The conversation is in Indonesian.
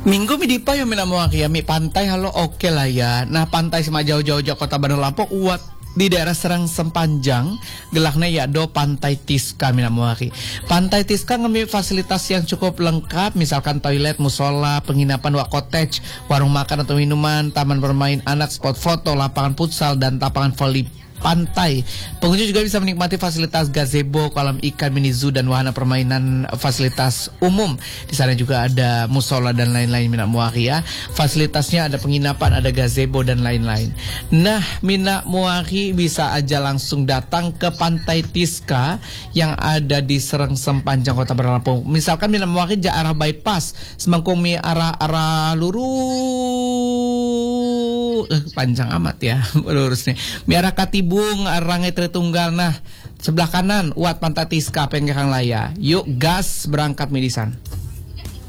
Minggu mi dipa yang minamo ya mi pantai halo oke lah ya. Nah pantai sama jauh-jauh kota Bandar Lampung uat di daerah Serang Sempanjang gelaknya ya do Pantai Tiska Minamwaki. Pantai Tiska ngambil fasilitas yang cukup lengkap, misalkan toilet, musola, penginapan cottage, warung makan atau minuman, taman bermain anak, spot foto, lapangan futsal dan lapangan voli pantai. Pengunjung juga bisa menikmati fasilitas gazebo, kolam ikan, mini zoo dan wahana permainan fasilitas umum. Di sana juga ada musola dan lain-lain Mina Muari ya. Fasilitasnya ada penginapan, ada gazebo dan lain-lain. Nah, Mina Muari bisa aja langsung datang ke Pantai Tiska yang ada di Serang Sempanjang Kota Bandar Lampung. Misalkan Mina Muari ja arah bypass, semangkumi arah lurus panjang amat ya lurus nih. Miara Katibung Rangai Tritunggal. Nah sebelah kanan uat Pantai Tiska Penggakang Laya. Yuk gas berangkat Medisan.